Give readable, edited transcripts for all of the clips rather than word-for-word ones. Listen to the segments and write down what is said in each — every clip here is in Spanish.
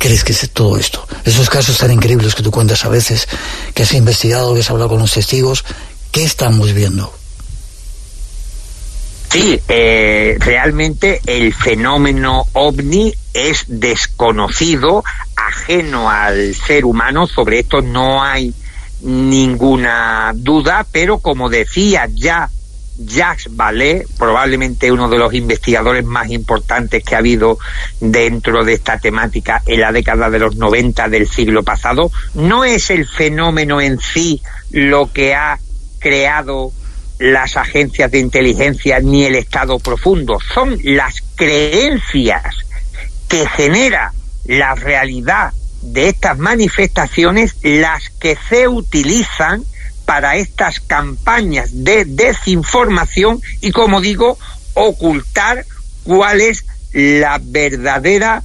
crees que es todo esto? Esos casos tan increíbles que tú cuentas a veces, que has investigado, que has hablado con los testigos, ¿qué estamos viendo? Sí, realmente el fenómeno ovni es desconocido, ajeno al ser humano. Sobre esto no hay ninguna duda, pero como decía ya Jacques Vallée, probablemente uno de los investigadores más importantes que ha habido dentro de esta temática en la década de los 90 del siglo pasado, no es el fenómeno en sí lo que ha creado las agencias de inteligencia ni el estado profundo, son las creencias que genera la realidad de estas manifestaciones las que se utilizan para estas campañas de desinformación y, como digo, ocultar cuál es la verdadera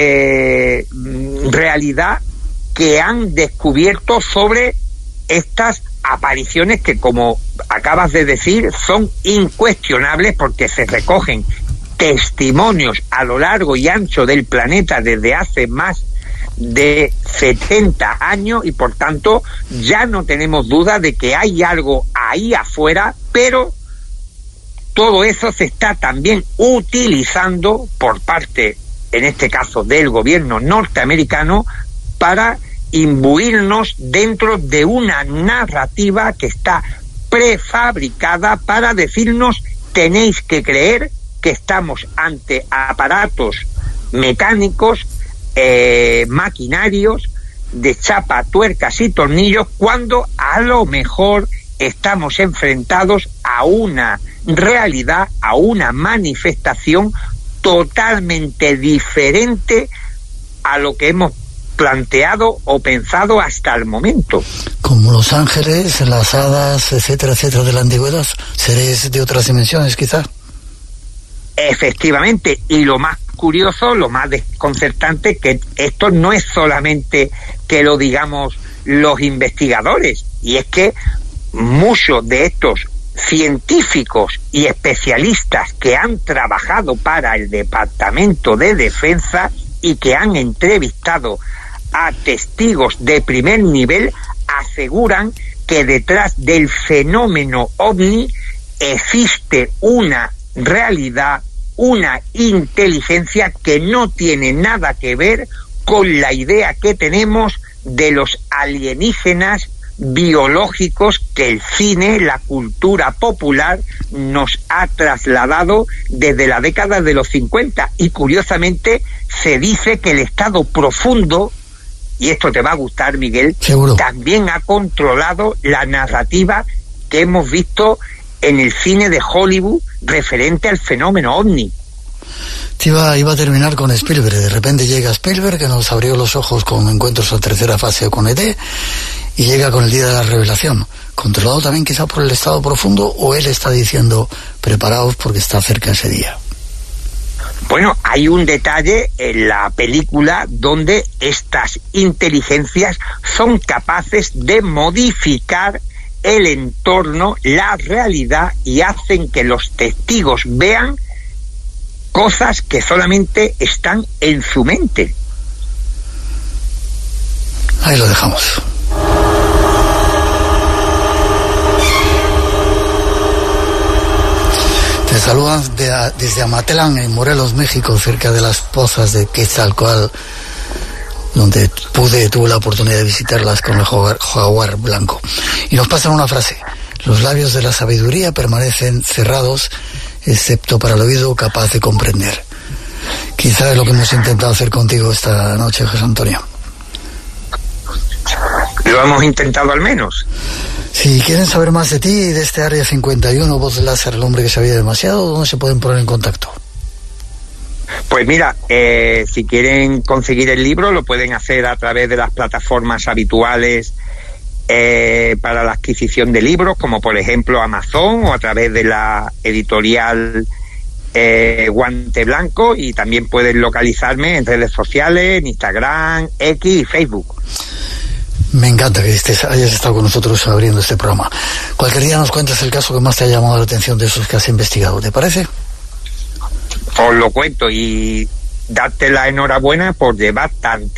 realidad que han descubierto sobre estas apariciones que, como acabas de decir, son incuestionables porque se recogen testimonios a lo largo y ancho del planeta desde hace más de 70 años y por tanto ya no tenemos duda de que hay algo ahí afuera, pero todo eso se está también utilizando por parte, en este caso, del gobierno norteamericano para imbuirnos dentro de una narrativa que está prefabricada para decirnos: tenéis que creer que estamos ante aparatos mecánicos, maquinarios de chapa, tuercas y tornillos, cuando a lo mejor estamos enfrentados a una realidad, a una manifestación totalmente diferente a lo que hemos planteado o pensado hasta el momento. Como los ángeles, las hadas, etcétera, etcétera, de la antigüedad, seres de otras dimensiones, quizá. Efectivamente, y lo más curioso, lo más desconcertante, que esto no es solamente que lo digamos los investigadores, y es que muchos de estos científicos y especialistas que han trabajado para el Departamento de Defensa y que han entrevistado a testigos de primer nivel aseguran que detrás del fenómeno ovni existe una realidad, una inteligencia que no tiene nada que ver con la idea que tenemos de los alienígenas biológicos que el cine, la cultura popular nos ha trasladado desde la década de los 50. Y curiosamente se dice que el estado profundo, y esto te va a gustar, Miguel, seguro, también ha controlado la narrativa que hemos visto en el cine de Hollywood referente al fenómeno ovni. Iba a terminar con Spielberg. De repente llega Spielberg, que nos abrió los ojos con Encuentros a tercera fase con ET, y llega con el día de la revelación, controlado también quizá por el estado profundo, o él está diciendo: preparaos porque está cerca ese día. Bueno, hay un detalle en la película donde estas inteligencias son capaces de modificar el entorno, la realidad, y hacen que los testigos vean cosas que solamente están en su mente. Ahí lo dejamos. Te saludan desde Amatlán, en Morelos, México, cerca de las pozas de Quetzalcóatl, donde tuve la oportunidad de visitarlas con el jaguar blanco. Y nos pasan una frase: los labios de la sabiduría permanecen cerrados, excepto para el oído capaz de comprender. Quizá es lo que hemos intentado hacer contigo esta noche, José Antonio. Lo hemos intentado al menos. Si quieren saber más de ti y de este Área 51, Voz Láser, el hombre que sabía demasiado, ¿dónde se pueden poner en contacto? Pues mira, si quieren conseguir el libro, lo pueden hacer a través de las plataformas habituales para la adquisición de libros, como por ejemplo Amazon, o a través de la editorial Guante Blanco, y también pueden localizarme en redes sociales, en Instagram, X y Facebook. Me encanta que hayas estado con nosotros abriendo este programa. Cualquier día nos cuentas el caso que más te ha llamado la atención de esos que has investigado, ¿te parece? Os lo cuento, y darte la enhorabuena por llevar tanto